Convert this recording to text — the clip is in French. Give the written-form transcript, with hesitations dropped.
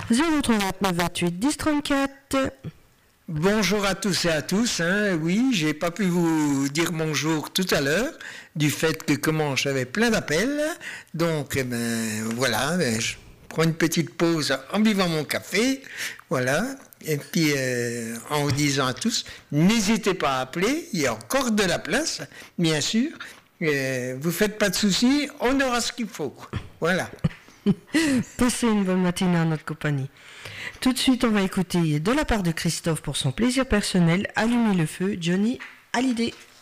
039 28 10 34. Bonjour à tous et à tous. Oui, j'ai pas pu vous dire bonjour tout à l'heure du fait que comment j'avais plein d'appels. Donc, voilà, je prends une petite pause en buvant mon café. Voilà. Et puis, en vous disant à tous, n'hésitez pas à appeler. Il y a encore de la place, bien sûr. Vous faites pas de soucis, on aura ce qu'il faut. Voilà. Passez une bonne matinée en notre compagnie. Tout de suite, on va écouter de la part de Christophe pour son plaisir personnel, Allumer le feu, Johnny Hallyday.